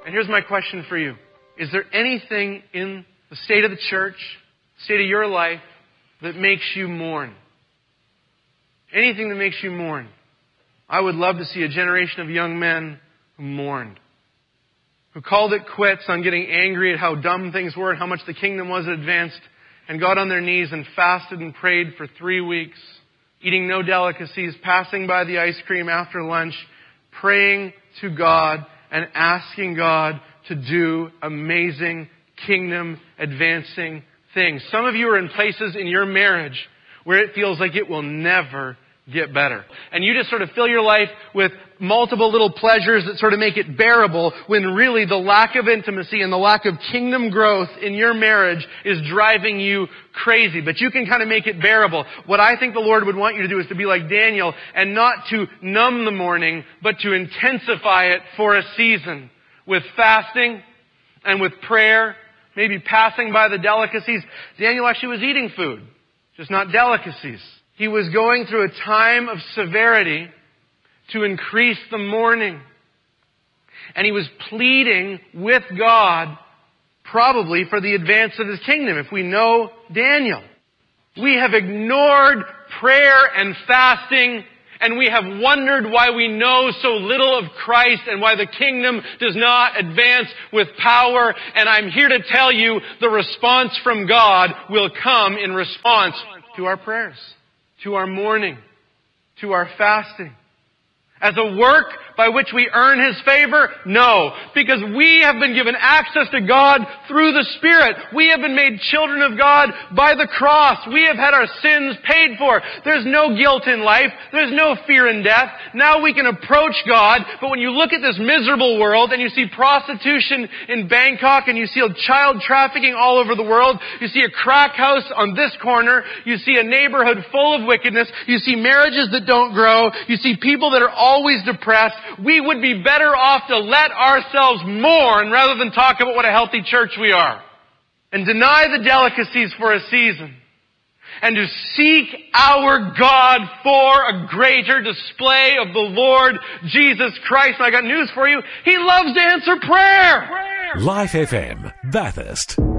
And here's my question for you. Is there anything in the state of the church, state of your life, that makes you mourn? Anything that makes you mourn? I would love to see a generation of young men who mourned, who called it quits on getting angry at how dumb things were and how much the kingdom was advanced, and got on their knees and fasted and prayed for 3 weeks, eating no delicacies, passing by the ice cream after lunch, praying to God and asking God to do amazing kingdom advancing things. Some of you are in places in your marriage where it feels like it will never get better. And you just sort of fill your life with multiple little pleasures that sort of make it bearable, when really the lack of intimacy and the lack of kingdom growth in your marriage is driving you crazy. But you can kind of make it bearable. What I think the Lord would want you to do is to be like Daniel and not to numb the mourning, but to intensify it for a season with fasting and with prayer, maybe passing by the delicacies. Daniel actually was eating food, just not delicacies. He was going through a time of severity to increase the mourning. And he was pleading with God, probably for the advance of His kingdom, if we know Daniel. We have ignored prayer and fasting, and we have wondered why we know so little of Christ and why the kingdom does not advance with power. And I'm here to tell you, the response from God will come in response to our prayers, to our mourning, to our fasting. As a work by which we earn His favor? No. Because we have been given access to God through the Spirit. We have been made children of God by the cross. We have had our sins paid for. There's no guilt in life. There's no fear in death. Now we can approach God. But when you look at this miserable world and you see prostitution in Bangkok and you see child trafficking all over the world, you see a crack house on this corner, you see a neighborhood full of wickedness, you see marriages that don't grow, you see people that are always depressed, we would be better off to let ourselves mourn rather than talk about what a healthy church we are. And deny the delicacies for a season. And to seek our God for a greater display of the Lord Jesus Christ. And I got news for you. He loves to answer prayer. Life FM, Bathurst.